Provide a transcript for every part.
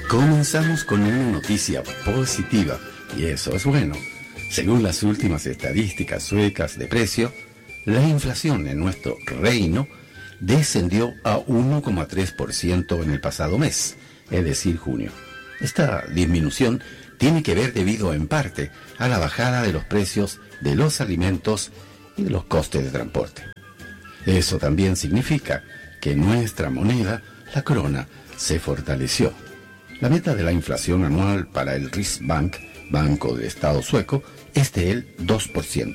Comenzamos con una noticia positiva, y eso es bueno. Según las últimas estadísticas suecas de precio, la inflación en nuestro reino descendió a 1,3% en el pasado mes, es decir, junio. Esta disminución tiene que ver debido en parte a la bajada de los precios de los alimentos y de los costes de transporte. Eso también significa que nuestra moneda, la krona, se fortaleció. La meta de la inflación anual para el Riksbank, Banco de Estado sueco, es del 2%.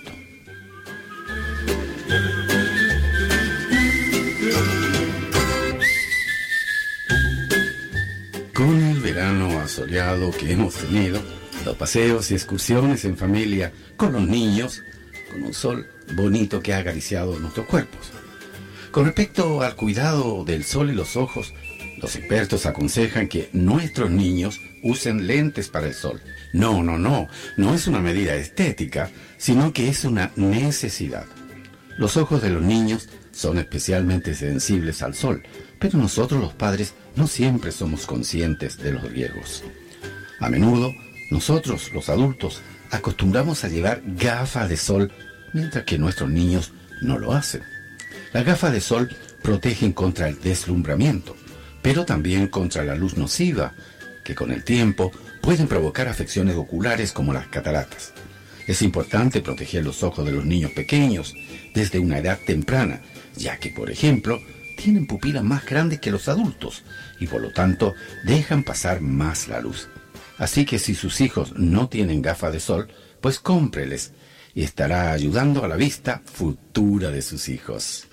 Con el verano asoleado que hemos tenido, los paseos y excursiones en familia, con los niños, con un sol bonito que ha acariciado nuestros cuerpos. Con respecto al cuidado del sol y los ojos, los expertos aconsejan que nuestros niños usen lentes para el sol. No es una medida estética, sino que es una necesidad. Los ojos de los niños son especialmente sensibles al sol, pero nosotros los padres no siempre somos conscientes de los riesgos. A menudo, nosotros, los adultos, acostumbramos a llevar gafas de sol, mientras que nuestros niños no lo hacen. Las gafas de sol protegen contra el deslumbramiento, pero también contra la luz nociva, que con el tiempo pueden provocar afecciones oculares como las cataratas. Es importante proteger los ojos de los niños pequeños desde una edad temprana, ya que, por ejemplo, tienen pupilas más grandes que los adultos y por lo tanto dejan pasar más la luz. Así que si sus hijos no tienen gafas de sol, pues cómpreles y estará ayudando a la vista futura de sus hijos.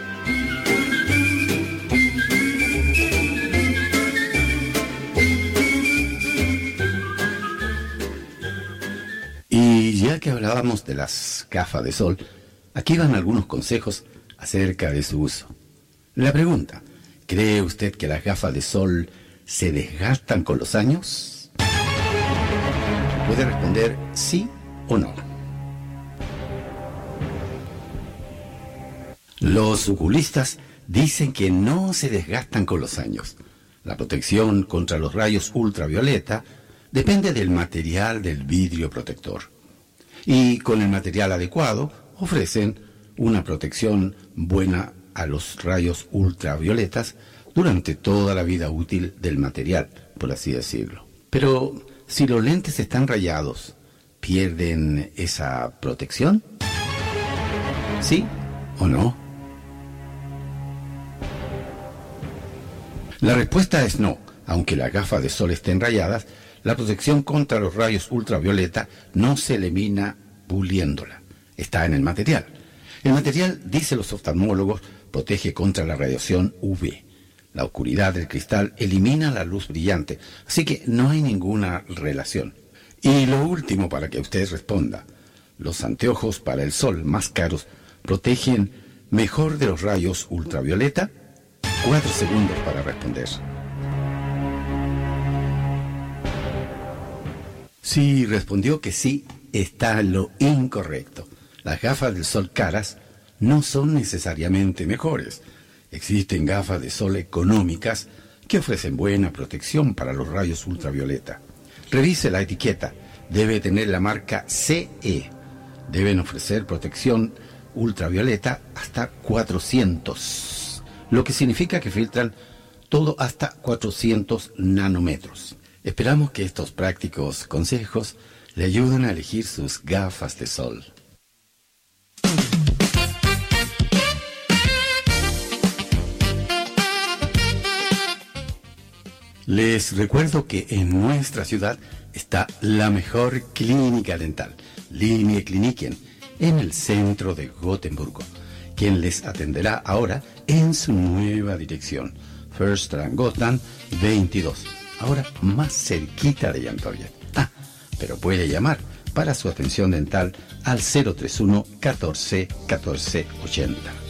Y ya que hablábamos de las gafas de sol, aquí van algunos consejos acerca de su uso. La pregunta: ¿cree usted que las gafas de sol se desgastan con los años? Puede responder sí o no. Los oculistas dicen que no se desgastan con los años. La protección contra los rayos ultravioleta depende del material del vidrio protector. Y con el material adecuado ofrecen una protección buena a los rayos ultravioletas durante toda la vida útil del material, por así decirlo. Pero si los lentes están rayados, ¿pierden esa protección? ¿Sí o no? La respuesta es no. Aunque las gafas de sol estén rayadas, la protección contra los rayos ultravioleta no se elimina puliéndola. Está en el material. El material, dicen los oftalmólogos, protege contra la radiación UV. La oscuridad del cristal elimina la luz brillante, así que no hay ninguna relación. Y lo último para que usted responda: los anteojos para el sol más caros protegen mejor de los rayos ultravioleta. 4 segundos para responder. Si respondió que sí, está en lo incorrecto. Las gafas del sol caras no son necesariamente mejores. Existen gafas de sol económicas que ofrecen buena protección para los rayos ultravioleta. Revise la etiqueta. Debe tener la marca CE. Deben ofrecer protección ultravioleta hasta 400, lo que significa que filtran todo hasta 400 nanómetros. Esperamos que estos prácticos consejos le ayuden a elegir sus gafas de sol. Les recuerdo que en nuestra ciudad está la mejor clínica dental, Linie Kliniken, en el centro de Gotemburgo, quien les atenderá ahora en su nueva dirección, Förstrand Gotland 22, ahora más cerquita de Jantorget. Pero puede llamar para su atención dental al 031 14 14 80.